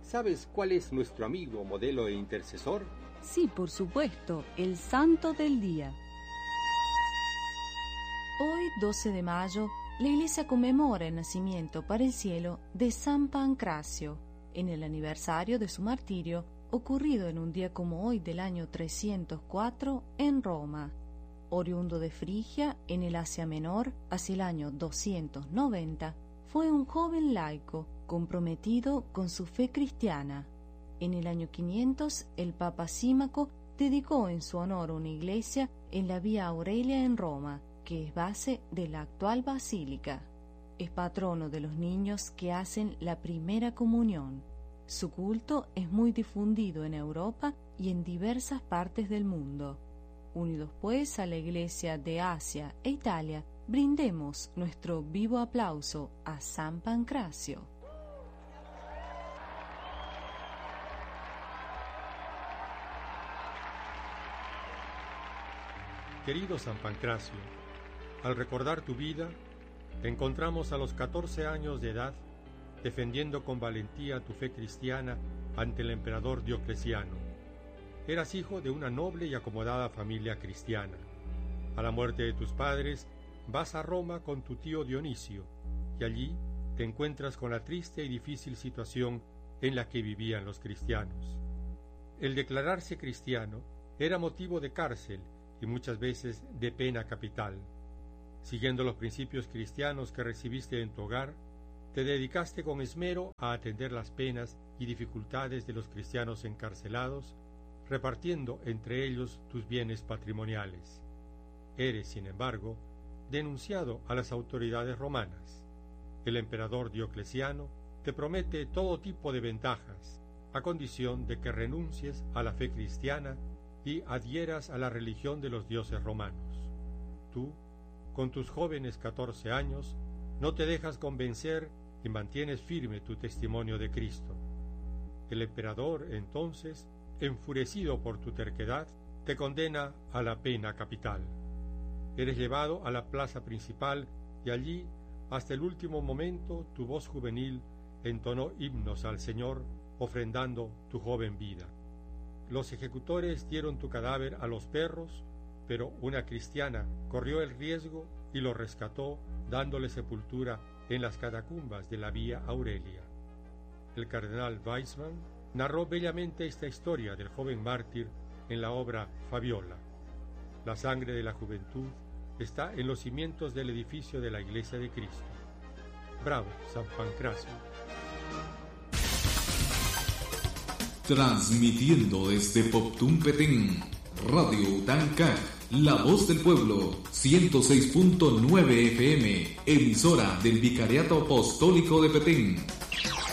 ¿Sabes cuál es nuestro amigo, modelo e intercesor? Sí, por supuesto, el Santo del Día. Hoy, 12 de mayo, la Iglesia conmemora el nacimiento para el cielo de San Pancracio, en el aniversario de su martirio, ocurrido en un día como hoy del año 304 en Roma. Oriundo de Frigia, en el Asia Menor, hacia el año 290, fue un joven laico comprometido con su fe cristiana. En el año 500, el Papa Símaco dedicó en su honor una iglesia en la Vía Aurelia en Roma, que es base de la actual basílica. Es patrono de los niños que hacen la primera comunión. Su culto es muy difundido en Europa y en diversas partes del mundo. Unidos pues a la Iglesia de Asia e Italia, brindemos nuestro vivo aplauso a San Pancracio. Querido San Pancracio, al recordar tu vida, te encontramos a los 14 años de edad defendiendo con valentía tu fe cristiana ante el emperador Diocleciano. Eras hijo de una noble y acomodada familia cristiana. A la muerte de tus padres, vas a Roma con tu tío Dionisio, y allí te encuentras con la triste y difícil situación en la que vivían los cristianos. El declararse cristiano era motivo de cárcel y muchas veces de pena capital. Siguiendo los principios cristianos que recibiste en tu hogar, te dedicaste con esmero a atender las penas y dificultades de los cristianos encarcelados, repartiendo entre ellos tus bienes patrimoniales. Eres, sin embargo, denunciado a las autoridades romanas. El emperador Diocleciano te promete todo tipo de ventajas, a condición de que renuncies a la fe cristiana y adhieras a la religión de los dioses romanos. Tú, con tus jóvenes 14 años, no te dejas convencer y mantienes firme tu testimonio de Cristo. El emperador, entonces, enfurecido por tu terquedad, te condena a la pena capital. Eres llevado a la plaza principal y allí, hasta el último momento, tu voz juvenil entonó himnos al Señor, ofrendando tu joven vida. Los ejecutores dieron tu cadáver a los perros, pero una cristiana corrió el riesgo y lo rescató, dándole sepultura en las catacumbas de la Vía Aurelia. El cardenal Weissman narró bellamente esta historia del joven mártir en la obra Fabiola. La sangre de la juventud está en los cimientos del edificio de la Iglesia de Cristo. Bravo, San Pancracio. Transmitiendo desde Poptún Petén, Radio Utanca, La Voz del Pueblo, 106.9 FM, emisora del Vicariato Apostólico de Petén.